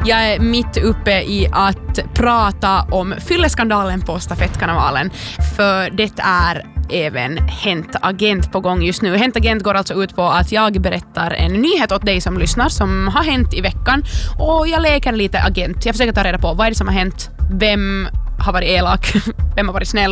Jag är mitt uppe i att prata om fylleskandalen på stafettkarnevalen, för det är även Hänt Agent på gång just nu. Hänt Agent går alltså ut på att jag berättar en nyhet åt dig som lyssnar som har hänt i veckan, och jag leker lite agent. Jag försöker ta reda på vad är det som har hänt, vem har varit elak, vem har varit snäll